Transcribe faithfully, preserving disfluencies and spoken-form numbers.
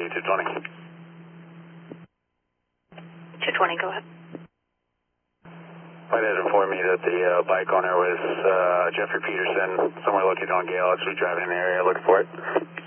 two twenty. two twenty, go ahead. Flight had informed me that the uh, bike owner was uh, Jeffrey Peterson, somewhere located on Gale. As we drive in the area looking for it.